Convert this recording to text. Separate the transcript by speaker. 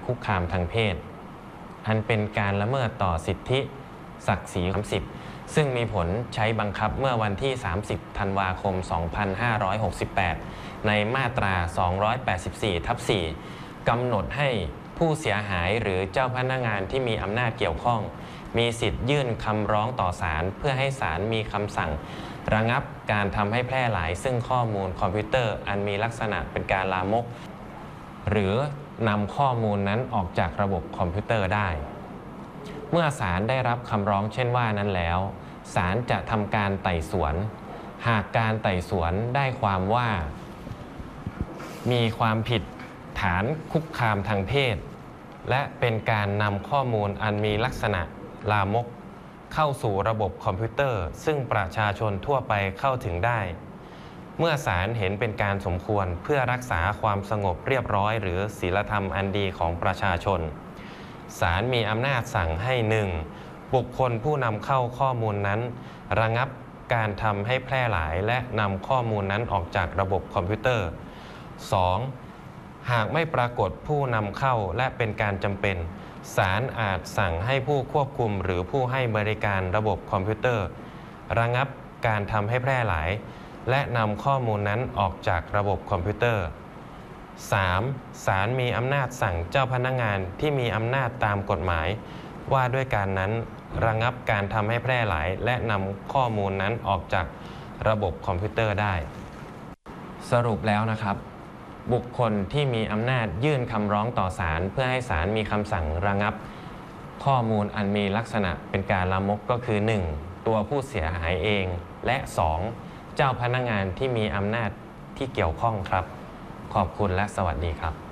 Speaker 1: คุกคามทางเพศอันเป็นการละเมิดต่อสิทธิศักดิ์ศรี30ซึ่งมีผลใช้บังคับเมื่อวันที่30ธันวาคม2568ในมาตรา 284/4 กำหนดให้ผู้เสียหายหรือเจ้าพนักงานที่มีอำนาจเกี่ยวข้องมีสิทธิ์ยื่นคำร้องต่อศาลเพื่อให้ศาลมีคำสั่งระงับการทำให้แพร่หลายซึ่งข้อมูลคอมพิวเตอร์อันมีลักษณะเป็นการลามกหรือนำข้อมูลนั้นออกจากระบบคอมพิวเตอร์ได้เมื่อศาลได้รับคำร้องเช่นว่านั้นแล้วศาลจะทำการไต่สวนหากการไต่สวนได้ความว่ามีความผิดฐานคุกคามทางเพศและเป็นการนำข้อมูลอันมีลักษณะลามกเข้าสู่ระบบคอมพิวเตอร์ซึ่งประชาชนทั่วไปเข้าถึงได้เมื่อศาลเห็นเป็นการสมควรเพื่อรักษาความสงบเรียบร้อยหรือศีลธรรมอันดีของประชาชนศาลมีอำนาจสั่งให้ 1. บุคคลผู้นำเข้าข้อมูลนั้นระงับการทำให้แพร่หลายและนำข้อมูลนั้นออกจากระบบคอมพิวเตอร์ 2. หากไม่ปรากฏผู้นำเข้าและเป็นการจำเป็นศาลอาจสั่งให้ผู้ควบคุมหรือผู้ให้บริการระบบคอมพิวเตอร์ระงับการทำให้แพร่หลายและนำข้อมูลนั้นออกจากระบบคอมพิวเตอร์ 3. ศาลมีอำนาจสั่งเจ้าพนักงานที่มีอำนาจตามกฎหมายว่าด้วยการนั้นระงับการทำให้แพร่หลายและนำข้อมูลนั้นออกจากระบบคอมพิวเตอร์ได้สรุปแล้วนะครับบุคคลที่มีอำนาจยื่นคำร้องต่อศาลเพื่อให้ศาลมีคำสั่งระงับข้อมูลอันมีลักษณะเป็นการลามกก็คือ 1. ตัวผู้เสียหายเองและ 2. เจ้าพนักงานที่มีอำนาจที่เกี่ยวข้องครับขอบคุณและสวัสดีครับ